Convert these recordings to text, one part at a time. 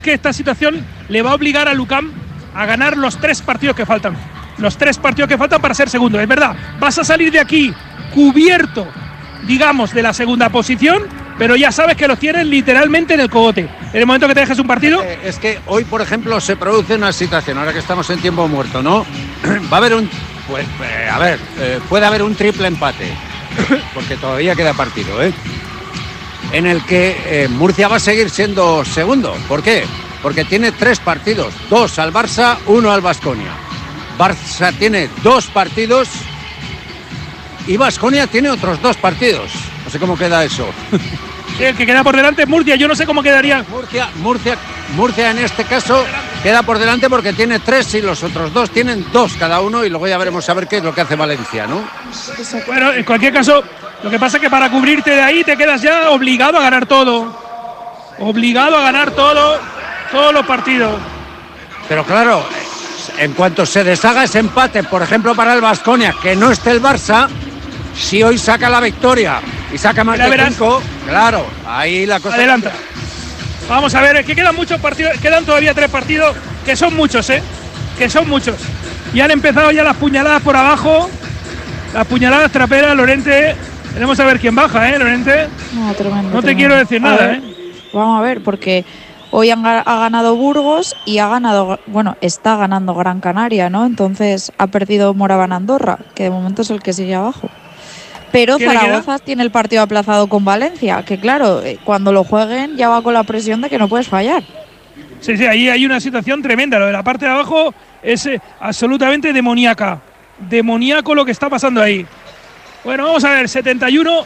que esta situación le va a obligar a Lucan a ganar los 3 partidos que faltan. Los 3 partidos que faltan para ser segundo. Es verdad, vas a salir de aquí cubierto, digamos, de la segunda posición, pero ya sabes que los tienes literalmente en el cogote. En el momento que te dejes un partido. Es que hoy, por ejemplo, se produce una situación, ahora que estamos en tiempo muerto, ¿no? Va a haber un. Pues, puede haber un triple empate, porque todavía queda partido, ¿eh? En el que Murcia va a seguir siendo segundo. ¿Por qué? Porque tiene 3 partidos, 2 al Barça, 1 al Baskonia. Barça tiene 2 partidos y Baskonia tiene otros 2 partidos. No sé cómo queda eso. Sí, el que queda por delante es Murcia, yo no sé cómo quedaría. Murcia en este caso queda por delante porque tiene 3 y los otros 2 tienen 2 cada uno, y luego ya veremos a ver qué es lo que hace Valencia, ¿no? Bueno, en cualquier caso, lo que pasa es que para cubrirte de ahí te quedas ya obligado a ganar todo. Obligado a ganar todos los partidos. Pero claro, en cuanto se deshaga ese empate, por ejemplo para el Baskonia, que no esté el Barça, si hoy saca la victoria y saca más de 5, claro, ahí la cosa. Adelanta. Vamos a ver, es que quedan muchos partidos, quedan todavía 3 partidos, que son muchos, que son muchos. Y han empezado ya las puñaladas por abajo, las puñaladas traperas. Lorente, queremos saber quién baja, Lorente. No, tremendo. No te quiero decir nada, Vamos a ver, porque hoy ha ganado Burgos y está ganando Gran Canaria, ¿no? Entonces ha perdido Moraván Andorra, que de momento es el que sigue abajo. Pero Zaragoza tiene el partido aplazado con Valencia, que claro, cuando lo jueguen ya va con la presión de que no puedes fallar. Sí, ahí hay una situación tremenda. Lo de la parte de abajo es absolutamente demoníaca. Demoníaco lo que está pasando ahí. Bueno, vamos a ver, 71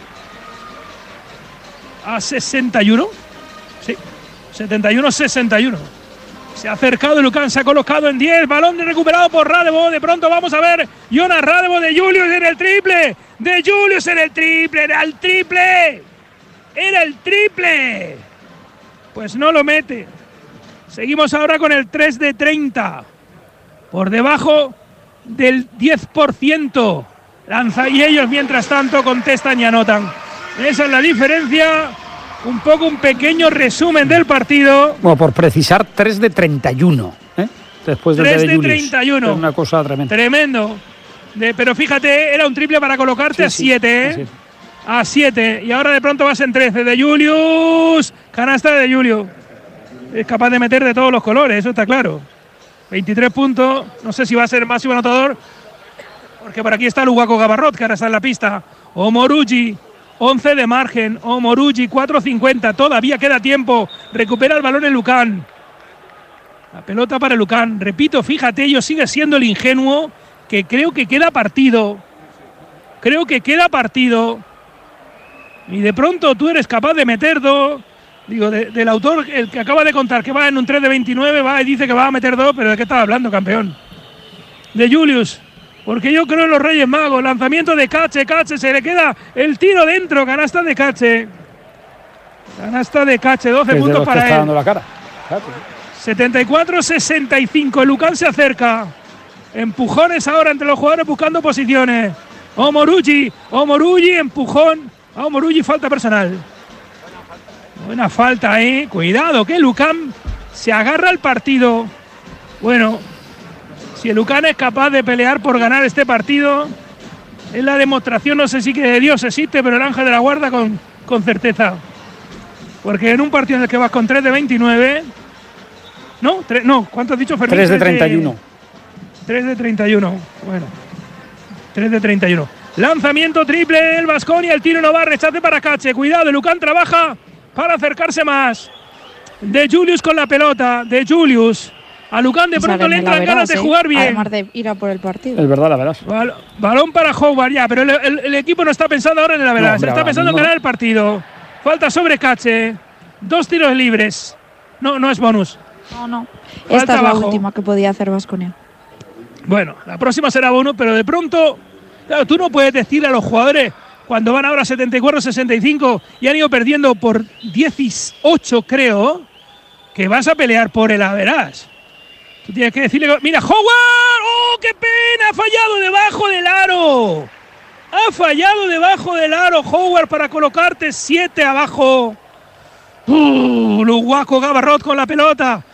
a 61. Sí, 71-61. Se ha acercado Lucan, se ha colocado en 10. Balón recuperado por Radevo. De pronto vamos a ver Jonas Radevo de Julius en el triple. De Julius en el triple. Era el triple. Era el triple. Pues no lo mete. Seguimos ahora con el 3 de 30. Por debajo del 10%. Lanza y ellos mientras tanto contestan y anotan. Esa es la diferencia. Un pequeño resumen del partido. Bueno, por precisar, 3 de 31. Después del 3 de Julius. 31. Es una cosa tremenda. Tremendo. Pero fíjate, era un triple para colocarte a 7. A 7. Y ahora de pronto vas en 13. De Julius. Canasta de Julius. Es capaz de meter de todos los colores, eso está claro. 23 puntos. No sé si va a ser el máximo anotador, porque por aquí está Lugaco Gabarrot, que ahora está en la pista. Omorugi. 11 de margen, Omorugi 4.50, todavía queda tiempo, recupera el balón en Lucan. La pelota para Lucan, repito, fíjate, ellos sigue siendo el ingenuo, que creo que queda partido. Y de pronto tú eres capaz de meter 2. Digo, del autor, el que acaba de contar que va en un 3 de 29, va y dice que va a meter 2, pero ¿de qué estaba hablando, campeón? De Julius. Porque yo creo en los Reyes Magos. Lanzamiento de Cache, se le queda el tiro dentro. Canasta de Cache. 12 puntos para él. Está dando la cara. 74-65. El Lucan se acerca. Empujones ahora entre los jugadores buscando posiciones. Omorugi, empujón. Omorugi, falta personal. Buena falta, Cuidado, que Lucan se agarra al partido. Bueno, si el Lucan es capaz de pelear por ganar este partido, es la demostración, no sé si que de Dios existe, pero el ángel de la guarda con certeza. Porque en un partido en el que vas con 3 de 29... No, ¿cuánto has dicho, Fermín? 3 de 31. 3 de 31, bueno. 3 de 31. Lanzamiento triple, el Baskonia, el tiro no va, rechace para Cache. Cuidado, el Lucan trabaja para acercarse más. De Julius con la pelota, de Julius. A Lucan de pronto le entran ganas de jugar bien. Además de ir a por el partido. Es verdad, la verás. Balón para Howard, ya, pero el equipo no está pensando ahora en la verás. Está pensando en ganar el partido. Falta sobre Cache. 2 tiros libres. No es bonus. No. Esta es la última que podía hacer Baskonia. Bueno, la próxima será bonus, pero de pronto, claro, tú no puedes decirle a los jugadores cuando van ahora 74-65 y han ido perdiendo por 18, creo, que vas a pelear por el average. Tú tienes que decirle, mira, Howard, ¡oh, qué pena! Ha fallado debajo del aro. Ha fallado debajo del aro, Howard, para colocarte 7 abajo. Luguaco Gabarrot con la pelota.